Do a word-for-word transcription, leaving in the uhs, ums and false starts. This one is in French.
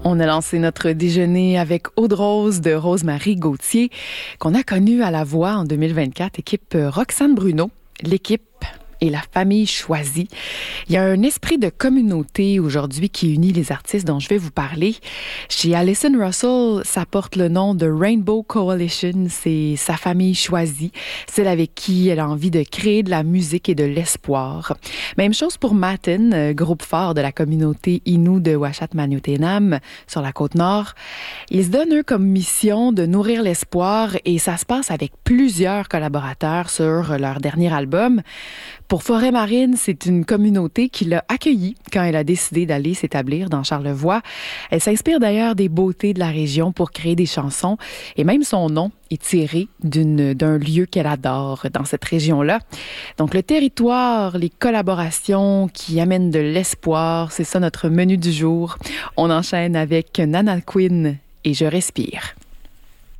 On a lancé notre déjeuner avec Eau de Rose de Rose-Marie Gauthier, qu'on a connue à la voix en deux mille vingt-quatre, équipe Roxane Bruno, l'équipe et la famille choisie. Il y a un esprit de communauté aujourd'hui qui unit les artistes dont je vais vous parler. Chez Alison Russell, ça porte le nom de Rainbow Coalition. C'est sa famille choisie, celle avec qui elle a envie de créer de la musique et de l'espoir. Même chose pour Matin, groupe phare de la communauté Innu de Uashat Mayuttheenam sur la Côte-Nord. Ils se donnent, eux, comme mission de nourrir l'espoir et ça se passe avec plusieurs collaborateurs sur leur dernier album. Pour Forêt Marine, c'est une communauté qui l'a accueillie quand elle a décidé d'aller s'établir dans Charlevoix. Elle s'inspire d'ailleurs des beautés de la région pour créer des chansons et même son nom est tiré d'une, d'un lieu qu'elle adore dans cette région-là. Donc le territoire, les collaborations qui amènent de l'espoir, c'est ça notre menu du jour. On enchaîne avec Nana Queen et Je respire.